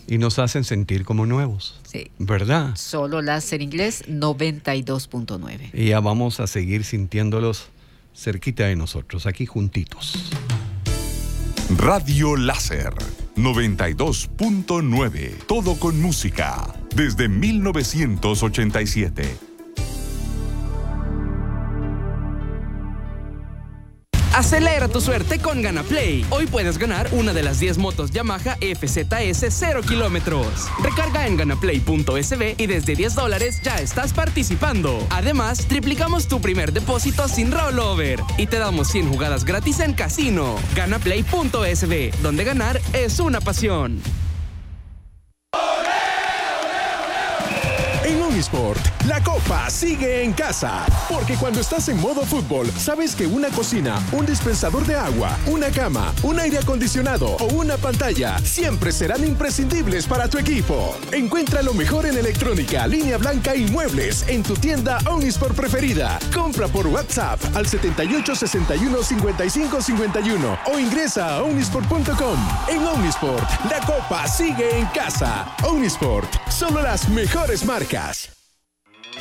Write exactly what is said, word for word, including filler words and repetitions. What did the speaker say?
Y nos hacen sentir como nuevos. Sí. ¿Verdad? Solo Láser Inglés noventa y dos punto nueve. Y ya vamos a seguir sintiéndolos cerquita de nosotros, aquí juntitos. Radio Láser noventa y dos punto nueve. Todo con música. Desde mil novecientos ochenta y siete. Acelera tu suerte con GanaPlay. Hoy puedes ganar una de las diez motos Yamaha F Z S cero kilómetros. Recarga en ganaplay punto es be y desde diez dólares ya estás participando. Además, triplicamos tu primer depósito sin rollover y te damos cien jugadas gratis en casino. ganaplay punto es be, donde ganar es una pasión. En Omnisport, la copa sigue en casa. Porque cuando estás en modo fútbol, sabes que una cocina, un dispensador de agua, una cama, un aire acondicionado o una pantalla siempre serán imprescindibles para tu equipo. Encuentra lo mejor en electrónica, línea blanca y muebles en tu tienda Omnisport preferida. Compra por WhatsApp al setenta y ocho sesenta y uno cincuenta y cinco cincuenta y uno o ingresa a omnisport punto com. En Omnisport, la copa sigue en casa. Omnisport, solo las mejores marcas.